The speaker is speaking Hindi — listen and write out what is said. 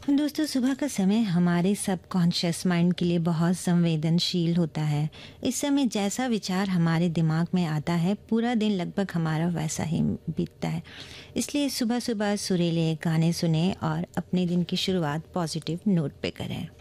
दोस्तों, सुबह का समय हमारे सबकॉन्शियस माइंड के लिए बहुत संवेदनशील होता है। इस समय जैसा विचार हमारे दिमाग में आता है, पूरा दिन लगभग हमारा वैसा ही बीतता है। इसलिए सुबह सुबह सुरीले गाने सुने और अपने दिन की शुरुआत पॉजिटिव नोट पे करें।